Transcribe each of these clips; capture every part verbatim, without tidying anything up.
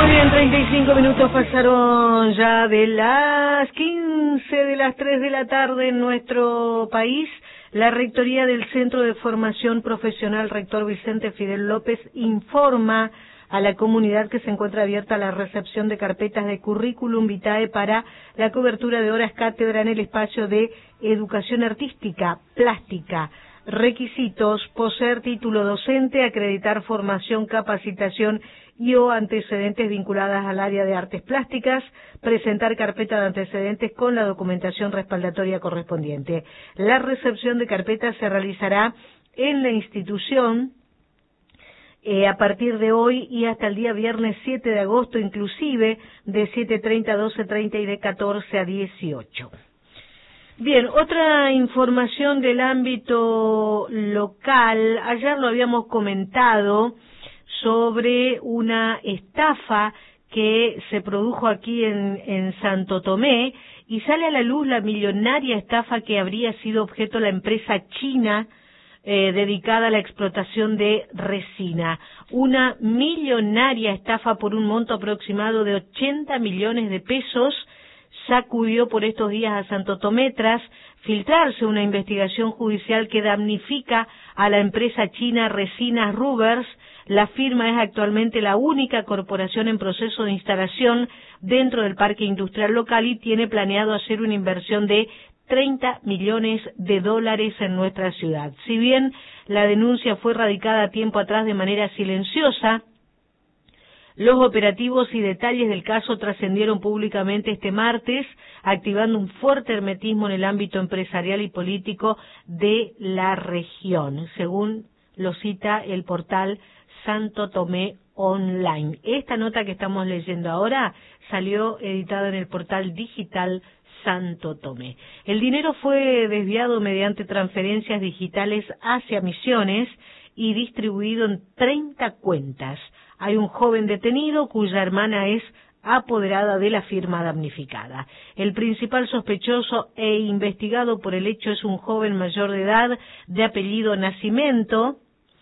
bien, treinta y cinco minutos pasaron ya de las quince de las tres de la tarde en nuestro país. La Rectoría del Centro de Formación Profesional Rector Vicente Fidel López informa a la comunidad que se encuentra abierta la recepción de carpetas de currículum vitae para la cobertura de horas cátedra en el espacio de educación artística, plástica. Requisitos: poseer título docente, acreditar formación, capacitación y o antecedentes vinculadas al área de artes plásticas, presentar carpeta de antecedentes con la documentación respaldatoria correspondiente. La recepción de carpetas se realizará en la institución eh, a partir de hoy y hasta el día viernes siete de agosto, inclusive de siete treinta a doce treinta y de catorce a dieciocho. Bien, otra información del ámbito local. Ayer lo habíamos comentado sobre una estafa que se produjo aquí en, en Santo Tomé, y sale a la luz la millonaria estafa que habría sido objeto la empresa china eh, dedicada a la explotación de resina. Una millonaria estafa por un monto aproximado de ochenta millones de pesos sacudió por estos días a Santo Tomé tras filtrarse una investigación judicial que damnifica a la empresa china Resinas Rubbers. La firma es actualmente la única corporación en proceso de instalación dentro del parque industrial local y tiene planeado hacer una inversión de treinta millones de dólares en nuestra ciudad. Si bien la denuncia fue radicada tiempo atrás de manera silenciosa, los operativos y detalles del caso trascendieron públicamente este martes, activando un fuerte hermetismo en el ámbito empresarial y político de la región, según lo cita el portal Santo Tomé Online. Esta nota que estamos leyendo ahora salió editada en el portal digital Santo Tomé. El dinero fue desviado mediante transferencias digitales hacia Misiones y distribuido en treinta cuentas. Hay un joven detenido cuya hermana es apoderada de la firma damnificada. El principal sospechoso e investigado por el hecho es un joven mayor de edad de apellido Nacimiento,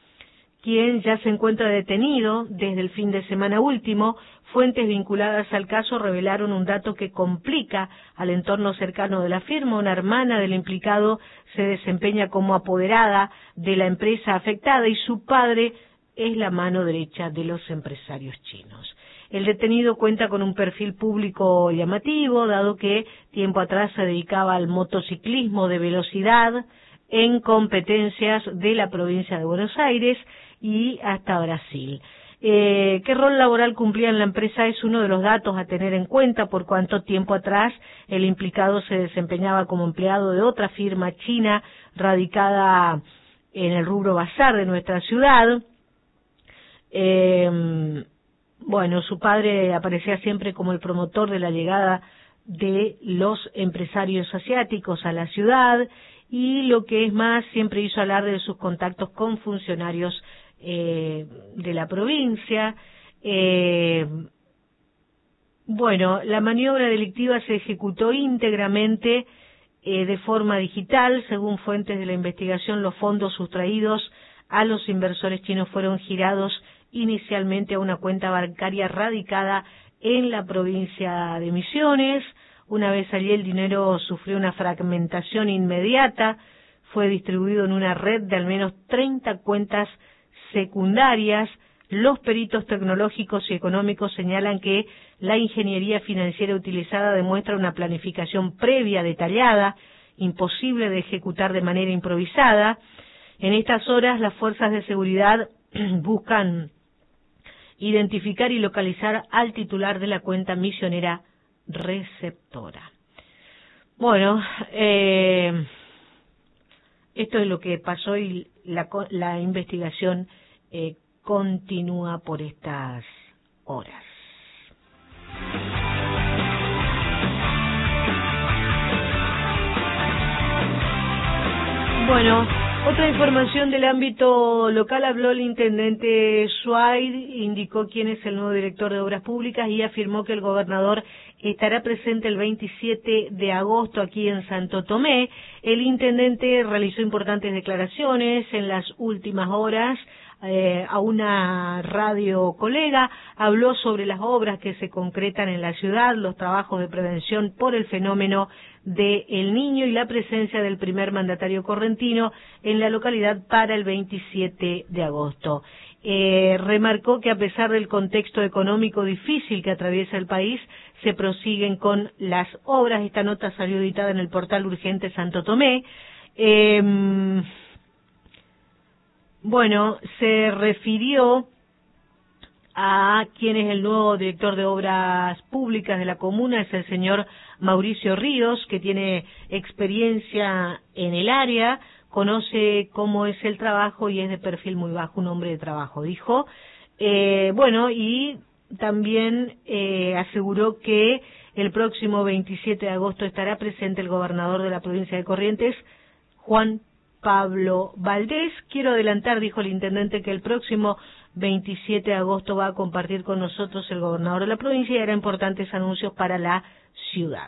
quien ya se encuentra detenido desde el fin de semana último. Fuentes vinculadas al caso revelaron un dato que complica al entorno cercano de la firma. Una hermana del implicado se desempeña como apoderada de la empresa afectada y su padre es la mano derecha de los empresarios chinos. El detenido cuenta con un perfil público llamativo, dado que tiempo atrás se dedicaba al motociclismo de velocidad en competencias de la provincia de Buenos Aires y hasta Brasil. Eh, ¿Qué rol laboral cumplía en la empresa? Es uno de los datos a tener en cuenta, por cuánto tiempo atrás el implicado se desempeñaba como empleado de otra firma china radicada en el rubro bazar de nuestra ciudad. Eh, bueno, su padre aparecía siempre como el promotor de la llegada de los empresarios asiáticos a la ciudad y, lo que es más, siempre hizo alarde de sus contactos con funcionarios eh, de la provincia. Eh, bueno, la maniobra delictiva se ejecutó íntegramente eh, de forma digital. Según fuentes de la investigación, los fondos sustraídos a los inversores chinos fueron girados inicialmente a una cuenta bancaria radicada en la provincia de Misiones. Una vez allí, el dinero sufrió una fragmentación inmediata, fue distribuido en una red de al menos treinta cuentas secundarias. Los peritos tecnológicos y económicos señalan que la ingeniería financiera utilizada demuestra una planificación previa detallada, imposible de ejecutar de manera improvisada. En estas horas, las fuerzas de seguridad buscan identificar y localizar al titular de la cuenta misionera receptora. Bueno, eh, esto es lo que pasó y la, la investigación eh, continúa por estas horas. Bueno, otra información del ámbito local. Habló el intendente Suaid, indicó quién es el nuevo director de Obras Públicas y afirmó que el gobernador estará presente el veintisiete de agosto aquí en Santo Tomé. El intendente realizó importantes declaraciones en las últimas horas eh, a una radio colega, habló sobre las obras que se concretan en la ciudad, los trabajos de prevención por el fenómeno del Niño y la presencia del primer mandatario correntino en la localidad para el veintisiete de agosto. Eh, remarcó que a pesar del contexto económico difícil que atraviesa el país, se prosiguen con las obras. Esta nota salió editada en el portal Urgente Santo Tomé. Eh, bueno, se refirió a quien es el nuevo director de Obras Públicas de la comuna, es el señor Mauricio Ríos, que tiene experiencia en el área, conoce cómo es el trabajo y es de perfil muy bajo, un hombre de trabajo, dijo. Eh, bueno, y también eh, aseguró que el próximo veintisiete de agosto estará presente el gobernador de la provincia de Corrientes, Juan Pablo Valdés. Quiero adelantar, dijo el intendente, que el próximo veintisiete de agosto va a compartir con nosotros el gobernador de la provincia y hará importantes anuncios para la ciudad.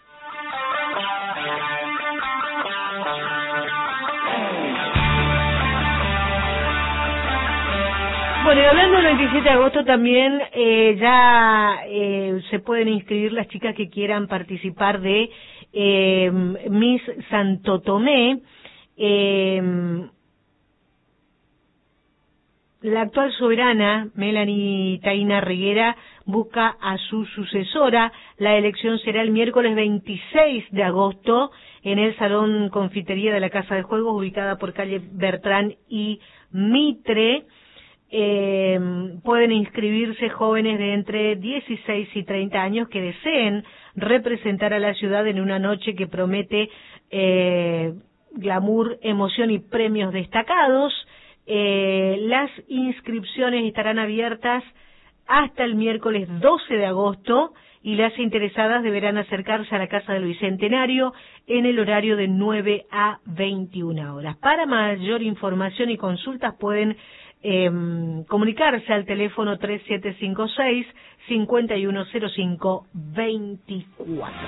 Bueno, y hablando del veintisiete de agosto también eh, ya eh, se pueden inscribir las chicas que quieran participar de eh, Miss Santo Tomé. Eh, la actual soberana, Melanie Taina Reguera, busca a su sucesora. La elección será el miércoles veintiséis de agosto en el Salón Confitería de la Casa de Juegos, ubicada por calle Bertrán y Mitre. Eh, pueden inscribirse jóvenes de entre dieciséis y treinta años que deseen representar a la ciudad en una noche que promete eh, glamour, emoción y premios destacados. Eh, las inscripciones estarán abiertas hasta el miércoles doce de agosto y las interesadas deberán acercarse a la Casa del Bicentenario en el horario de nueve a veintiuna horas. Para mayor información y consultas pueden Eh, comunicarse al teléfono tres siete cinco seis, cinco uno cero cinco, veinticuatro.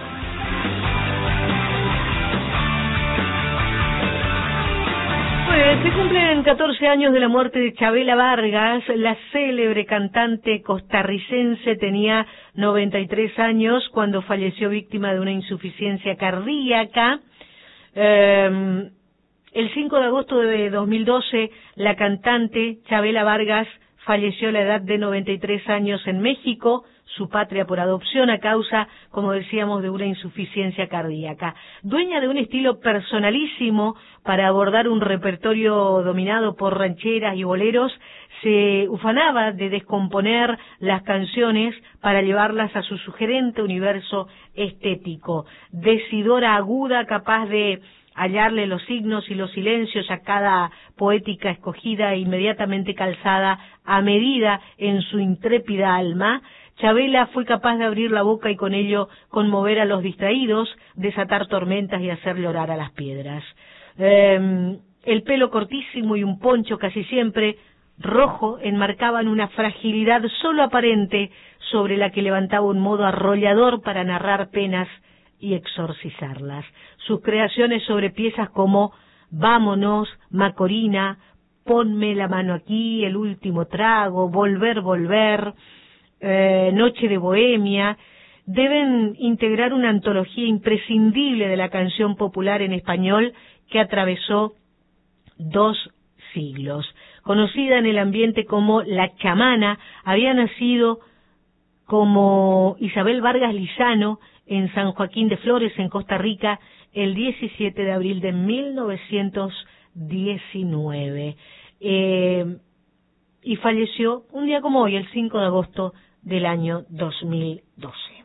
Bueno, se cumplen catorce años de la muerte de Chabela Vargas. La célebre cantante costarricense tenía noventa y tres años cuando falleció víctima de una insuficiencia cardíaca. Eh, El cinco de agosto de dos mil doce, la cantante Chabela Vargas falleció a la edad de noventa y tres años en México, su patria por adopción, a causa, como decíamos, de una insuficiencia cardíaca. Dueña de un estilo personalísimo para abordar un repertorio dominado por rancheras y boleros, se ufanaba de descomponer las canciones para llevarlas a su sugerente universo estético. Decidora aguda, capaz de hallarle los signos y los silencios a cada poética escogida e inmediatamente calzada a medida en su intrépida alma, Chabela fue capaz de abrir la boca y con ello conmover a los distraídos, desatar tormentas y hacer llorar a las piedras. Eh, el pelo cortísimo y un poncho casi siempre rojo enmarcaban una fragilidad solo aparente sobre la que levantaba un modo arrollador para narrar penas y exorcizarlas. Sus creaciones sobre piezas como Vámonos, Macorina, Ponme la mano aquí, El último trago, Volver, volver, eh, Noche de bohemia, deben integrar una antología imprescindible de la canción popular en español que atravesó dos siglos. Conocida en el ambiente como La Chamana, había nacido como Isabel Vargas Lizano en San Joaquín de Flores, en Costa Rica, el diecisiete de abril de mil novecientos diecinueve. Eh, y falleció un día como hoy, el cinco de agosto del año dos mil doce.